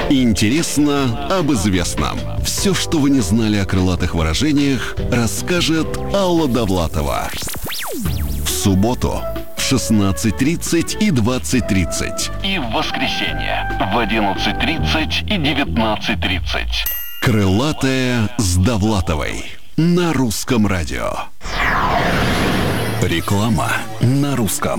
Интересно об известном. Все, что вы не знали о крылатых выражениях, расскажет Алла Довлатова. В субботу в 16:30 и 20:30. И в воскресенье в 11:30 и 19:30. Крылатая с Довлатовой на Русском радио. Реклама на русском.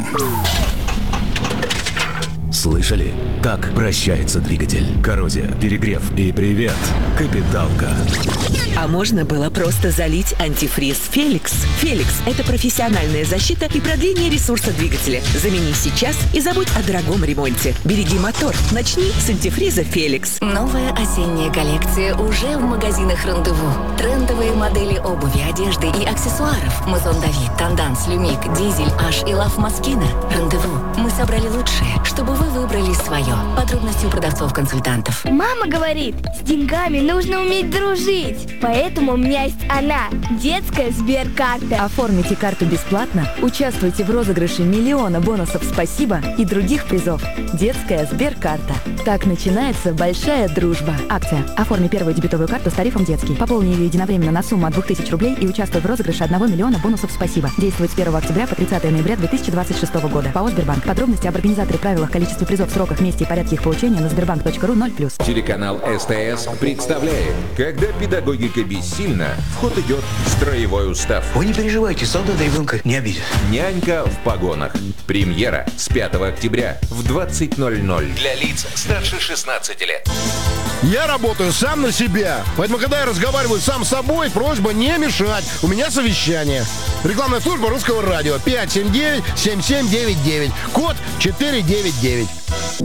Слышали, как прощается двигатель? Коррозия, перегрев и привет, капиталка. А можно было просто залить антифриз «Феликс». «Феликс» — это профессиональная защита и продление ресурса двигателя. Замени сейчас и забудь о дорогом ремонте. Береги мотор. Начни с антифриза «Феликс». Новая осенняя коллекция уже в магазинах «Рандеву». Трендовые модели обуви, одежды и аксессуаров. Мазон Давид, Танданс, Люмик, Дизель, Аш и Лав Москина. «Рандеву». Мы собрали лучшее, чтобы вы выбрали свое. Подробности у продавцов-консультантов. Мама говорит, с деньгами нужно уметь дружить. Поэтому у меня есть она, детская Сберкарта. Оформите карту бесплатно, участвуйте в розыгрыше миллиона бонусов «Спасибо» и других призов. Детская Сберкарта. Так начинается большая дружба. Акция. Оформи первую дебетовую карту с тарифом «Детский». Пополни ее единовременно на сумму от 2000 рублей и участвуй в розыгрыше 1 миллиона бонусов «Спасибо». Действует с 1 октября по 30 ноября 2026 года. ПАО «Сбербанк». Подробности об организаторе, правилах, количестве призов, сроках, месте и порядке их получения на sberbank.ru 0+. Телеканал СТС представляет, когда педагогика бессильна, в ход идет строевой устав. Вы не переживайте, солдата ребенка не обидит. Нянька в погонах. Премьера с 5 октября в 20:00. Для лиц старше 16 лет. Я работаю сам на себя, поэтому, когда я разговариваю сам с собой, просьба не мешать. У меня совещание. Рекламная служба Русского радио. 579-7799. Код 499.